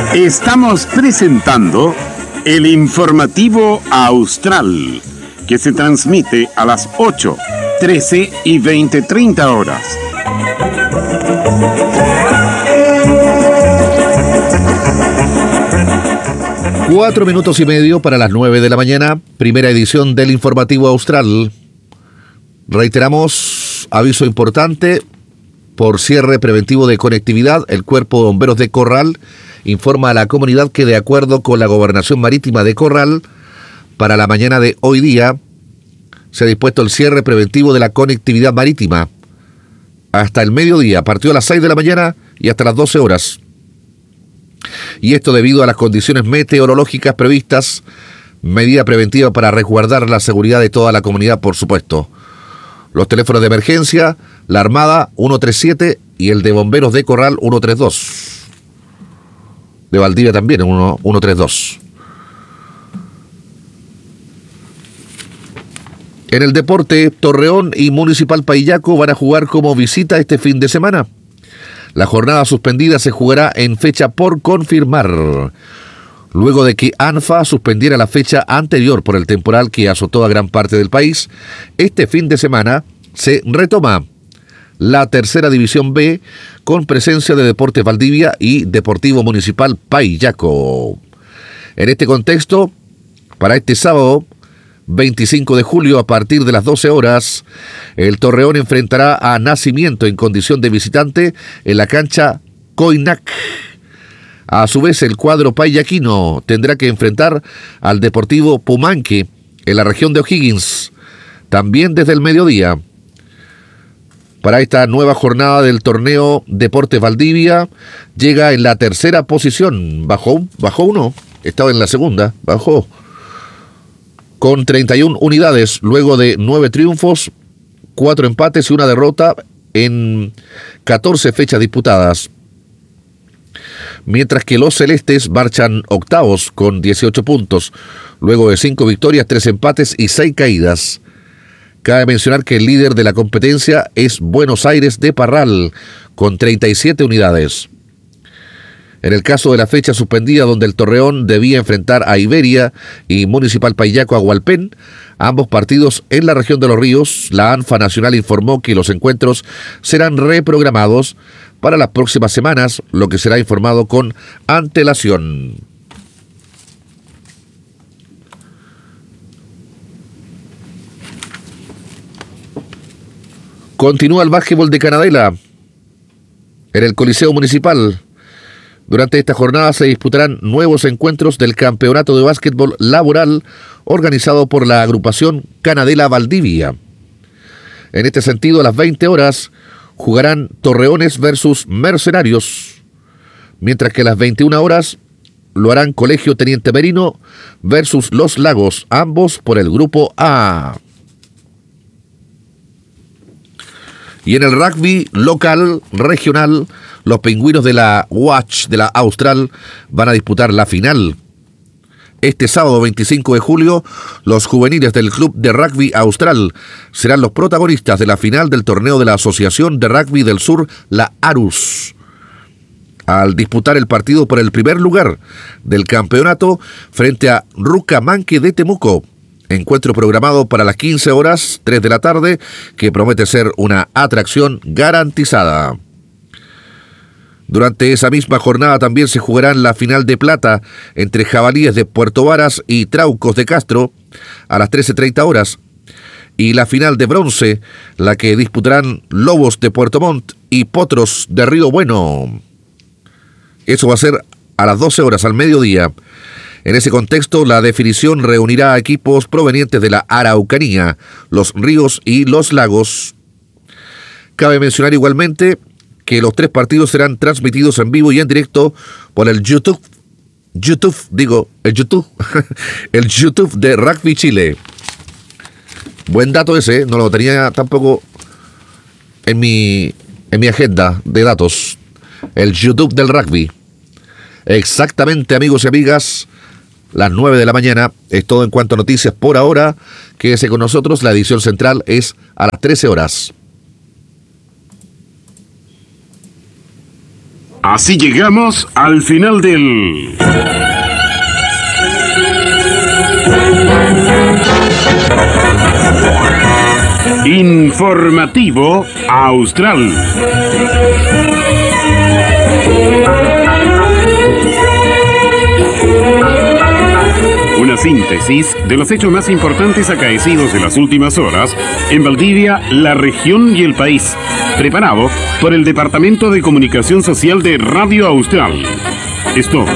Estamos presentando el informativo Austral, que se transmite a las 8, 13 y 20:30 horas. Cuatro minutos y medio para las 9 de la mañana, primera edición del informativo Austral. Reiteramos, aviso importante por cierre preventivo de conectividad. El Cuerpo de Bomberos de Corral informa a la comunidad que, de acuerdo con la Gobernación Marítima de Corral, para la mañana de hoy día se ha dispuesto el cierre preventivo de la conectividad marítima hasta el mediodía. Partió a las 6 de la mañana y hasta las 12 horas. Y esto debido a las condiciones meteorológicas previstas, medida preventiva para resguardar la seguridad de toda la comunidad, por supuesto. Los teléfonos de emergencia, la Armada 137 y el de Bomberos de Corral 132. De Valdivia también 132. En el deporte, Torreón y Municipal Paillaco van a jugar como visita este fin de semana. La jornada suspendida se jugará en fecha por confirmar, luego de que ANFA suspendiera la fecha anterior por el temporal que azotó a gran parte del país. Este fin de semana se retoma la tercera división B con presencia de Deportes Valdivia y Deportivo Municipal Paillaco. En este contexto, para este sábado 25 de julio, a partir de las 12 horas, el Torreón enfrentará a Nacimiento en condición de visitante en la cancha Coinac. A su vez, el cuadro paillaquino tendrá que enfrentar al Deportivo Pumanque en la región de O'Higgins, también desde el mediodía. Para esta nueva jornada del torneo, Deportes Valdivia llega en la tercera posición, bajó uno, estaba en la segunda, bajó con 31 unidades, luego de 9 triunfos, 4 empates y una derrota en 14 fechas disputadas. Mientras que los celestes marchan octavos con 18 puntos, luego de 5 victorias, 3 empates y 6 caídas. Cabe mencionar que el líder de la competencia es Buenos Aires de Parral, con 37 unidades. En el caso de la fecha suspendida, donde el Torreón debía enfrentar a Iberia y Municipal Paillaco a Hualpén, ambos partidos en la región de Los Ríos, la ANFA Nacional informó que los encuentros serán reprogramados para las próximas semanas, lo que será informado con antelación. Continúa el básquetbol de Canadela en el Coliseo Municipal. Durante esta jornada se disputarán nuevos encuentros del Campeonato de Básquetbol Laboral organizado por la agrupación Canadela Valdivia. En este sentido, a las 20 horas jugarán Torreones versus Mercenarios, mientras que a las 21 horas lo harán Colegio Teniente Merino versus Los Lagos, ambos por el Grupo A. Y en el rugby local, regional, los pingüinos de la Watch de la Austral van a disputar la final. Este sábado 25 de julio, los juveniles del Club de Rugby Austral serán los protagonistas de la final del torneo de la Asociación de Rugby del Sur, la ARUS, al disputar el partido por el primer lugar del campeonato frente a Rucamanque de Temuco. Encuentro programado para las 15 horas, 3 de la tarde, que promete ser una atracción garantizada. Durante esa misma jornada también se jugarán la final de plata entre Jabalíes de Puerto Varas y Traucos de Castro a las 13:30 horas. Y la final de bronce, la que disputarán Lobos de Puerto Montt y Potros de Río Bueno. Eso va a ser a las 12 horas, al mediodía. En ese contexto, la definición reunirá a equipos provenientes de la Araucanía, Los Ríos y Los Lagos. Cabe mencionar igualmente que los 3 partidos serán transmitidos en vivo y en directo por el YouTube de Rugby Chile. Buen dato ese, no lo tenía tampoco en mi agenda de datos. El YouTube del rugby. Exactamente, amigos y amigas, las 9 de la mañana. Es todo en cuanto a noticias por ahora. Quédese con nosotros, la edición central es a las 13 horas. Así llegamos al final del... Informativo Austral. Una síntesis de los hechos más importantes acaecidos en las últimas horas en Valdivia, la región y el país. Preparado por el Departamento de Comunicación Social de Radio Austral. Esto